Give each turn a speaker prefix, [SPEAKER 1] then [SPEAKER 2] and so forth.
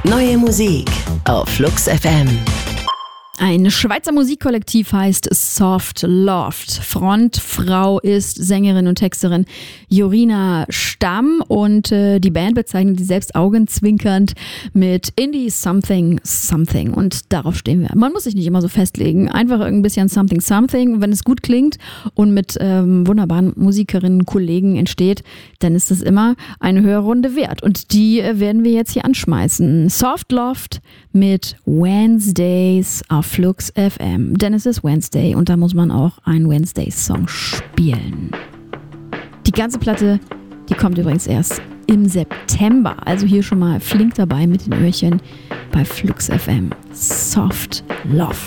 [SPEAKER 1] Neue Musik auf Flux FM.
[SPEAKER 2] Ein Schweizer Musikkollektiv heißt Soft Loft. Frontfrau ist Sängerin und Texterin Jorina Stamm und die Band bezeichnet sie selbst augenzwinkernd mit Indie Something Something und darauf stehen wir. Man muss sich nicht immer so festlegen, einfach ein bisschen Something Something. Wenn es gut klingt und mit wunderbaren Musikerinnen, Kollegen entsteht, dann ist es immer eine Hörrunde wert und die werden wir jetzt hier anschmeißen. Soft Loft mit Wednesdays auf Flux FM. Denn es ist Wednesday und da muss man auch einen Wednesday-Song spielen. Die ganze Platte, die kommt übrigens erst im September. Also hier schon mal flink dabei mit den Öhrchen bei Flux FM. Soft Love.